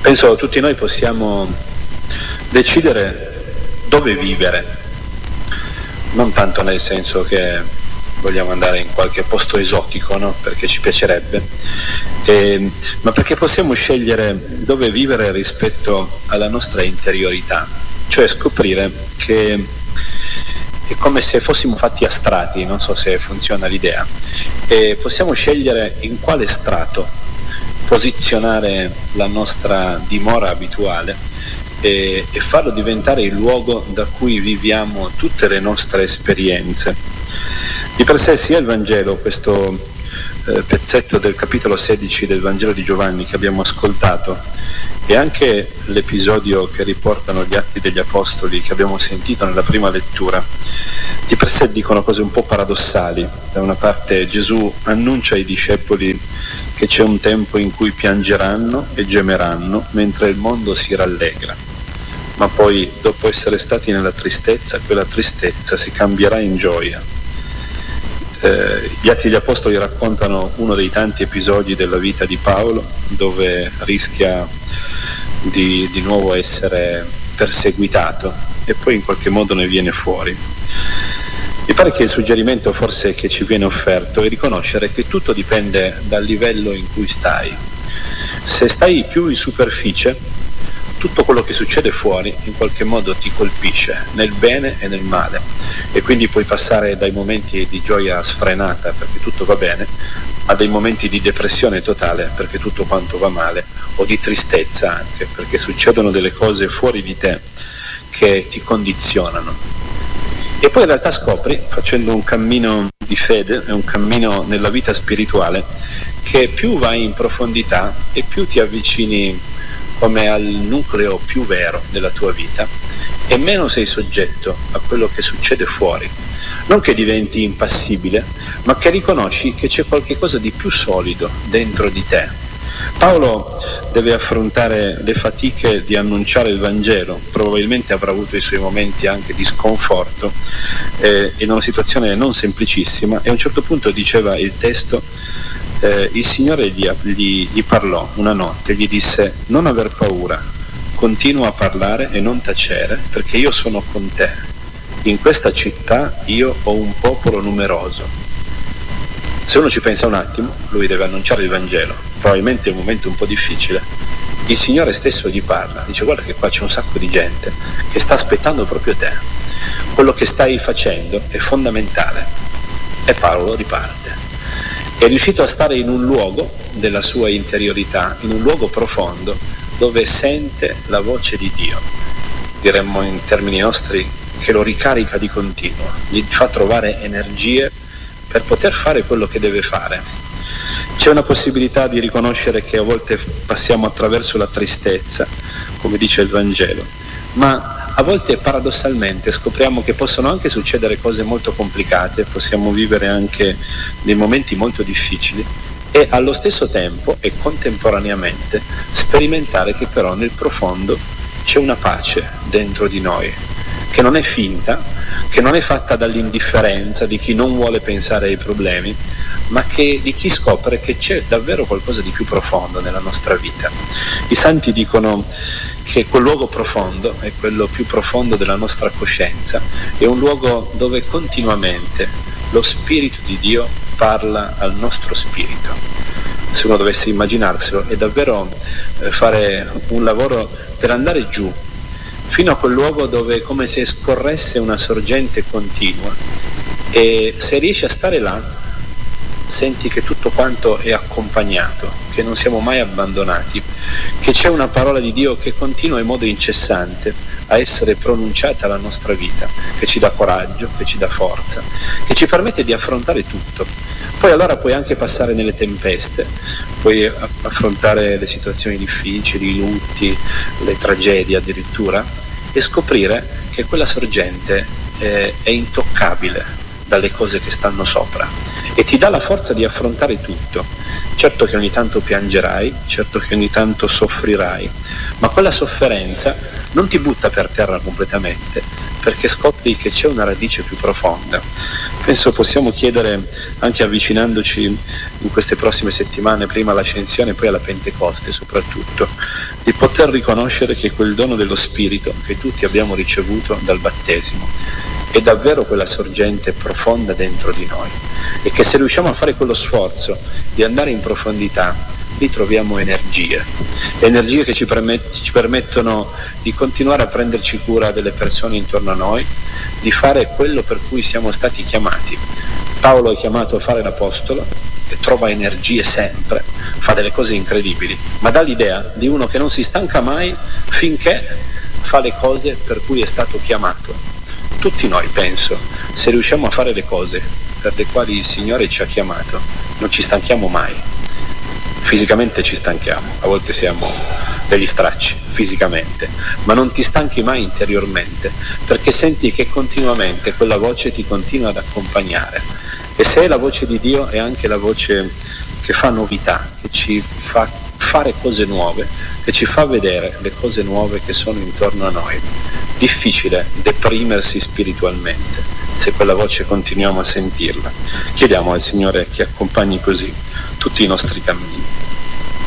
Penso tutti noi possiamo decidere dove vivere, non tanto nel senso che vogliamo andare in qualche posto esotico, no? Perché ci piacerebbe, ma perché possiamo scegliere dove vivere rispetto alla nostra interiorità, cioè scoprire che è come se fossimo fatti a strati, non so se funziona l'idea, e possiamo scegliere in quale strato posizionare la nostra dimora abituale e farlo diventare il luogo da cui viviamo tutte le nostre esperienze. Di per sé sia il Vangelo, questo pezzetto del capitolo 16 del Vangelo di Giovanni che abbiamo ascoltato, e anche l'episodio che riportano gli Atti degli Apostoli che abbiamo sentito nella prima lettura, di per sé dicono cose un po' paradossali. Da una parte Gesù annuncia ai discepoli che c'è un tempo in cui piangeranno e gemeranno mentre il mondo si rallegra, ma poi dopo essere stati nella tristezza, quella tristezza si cambierà in gioia. Gli Atti degli Apostoli raccontano uno dei tanti episodi della vita di Paolo dove rischia di nuovo essere perseguitato e poi in qualche modo ne viene fuori. Mi pare che il suggerimento forse che ci viene offerto è riconoscere che tutto dipende dal livello in cui stai. Se stai più in superficie, tutto quello che succede fuori in qualche modo ti colpisce, nel bene e nel male, e quindi puoi passare dai momenti di gioia sfrenata perché tutto va bene, a dei momenti di depressione totale perché tutto quanto va male, o di tristezza anche perché succedono delle cose fuori di te che ti condizionano. E poi in realtà scopri, facendo un cammino di fede e un cammino nella vita spirituale, che più vai in profondità e più ti avvicini come al nucleo più vero della tua vita e meno sei soggetto a quello che succede fuori. Non che diventi impassibile, ma che riconosci che c'è qualche cosa di più solido dentro di te. Paolo deve affrontare le fatiche di annunciare il Vangelo, probabilmente avrà avuto i suoi momenti anche di sconforto, in una situazione non semplicissima, e a un certo punto diceva il testo, il Signore gli parlò una notte, gli disse: non aver paura, continua a parlare e non tacere, perché io sono con te. In questa città io ho un popolo numeroso. Se uno ci pensa un attimo, lui deve annunciare il Vangelo, probabilmente è un momento un po' difficile. Il Signore stesso gli parla, dice: guarda che qua c'è un sacco di gente che sta aspettando proprio te, quello che stai facendo è fondamentale. E Paolo riparte. È riuscito a stare in un luogo della sua interiorità, in un luogo profondo, dove sente la voce di Dio, diremmo in termini nostri che lo ricarica di continuo, gli fa trovare energie per poter fare quello che deve fare. C'è una possibilità di riconoscere che a volte passiamo attraverso la tristezza, come dice il Vangelo, ma a volte paradossalmente scopriamo che possono anche succedere cose molto complicate, possiamo vivere anche dei momenti molto difficili e allo stesso tempo e contemporaneamente sperimentare che però nel profondo c'è una pace dentro di noi, che non è finta, che non è fatta dall'indifferenza di chi non vuole pensare ai problemi, ma che di chi scopre che c'è davvero qualcosa di più profondo nella nostra vita. I santi dicono che quel luogo profondo è quello più profondo della nostra coscienza, è un luogo dove continuamente lo Spirito di Dio parla al nostro spirito. Se uno dovesse immaginarselo, è davvero fare un lavoro per andare giù fino a quel luogo dove è come se scorresse una sorgente continua, e se riesci a stare là senti che tutto quanto è accompagnato, che non siamo mai abbandonati, che c'è una parola di Dio che continua in modo incessante a essere pronunciata alla nostra vita, che ci dà coraggio, che ci dà forza, che ci permette di affrontare tutto. Poi allora puoi anche passare nelle tempeste, puoi affrontare le situazioni difficili, i lutti, le tragedie addirittura, e scoprire che quella sorgente è intoccabile dalle cose che stanno sopra e ti dà la forza di affrontare tutto. Certo che ogni tanto piangerai, certo che ogni tanto soffrirai, ma quella sofferenza non ti butta per terra completamente, perché scopri che c'è una radice più profonda. Penso possiamo chiedere, anche avvicinandoci in queste prossime settimane, prima all'Ascensione e poi alla Pentecoste soprattutto, di poter riconoscere che quel dono dello Spirito che tutti abbiamo ricevuto dal battesimo è davvero quella sorgente profonda dentro di noi, e che se riusciamo a fare quello sforzo di andare in profondità, lì troviamo energie che ci permettono di continuare a prenderci cura delle persone intorno a noi, di fare quello per cui siamo stati chiamati. Paolo è chiamato a fare l'apostolo e trova energie sempre, fa delle cose incredibili, ma dà l'idea di uno che non si stanca mai finché fa le cose per cui è stato chiamato. Tutti noi, penso, se riusciamo a fare le cose per le quali il Signore ci ha chiamato, non ci stanchiamo mai. Fisicamente ci stanchiamo, a volte siamo degli stracci fisicamente, ma non ti stanchi mai interiormente, perché senti che continuamente quella voce ti continua ad accompagnare, e se è la voce di Dio è anche la voce che fa novità, che ci fa fare cose nuove, che ci fa vedere le cose nuove che sono intorno a noi. Difficile deprimersi spiritualmente se quella voce continuiamo a sentirla. Chiediamo al Signore che accompagni così tutti i nostri cammini.